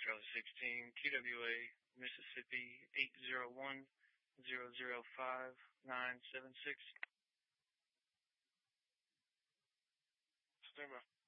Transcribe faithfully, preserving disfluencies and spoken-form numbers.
Charlie sixteen, Q W A, Mississippi eight zero one zero zero five nine seven six. Stand by.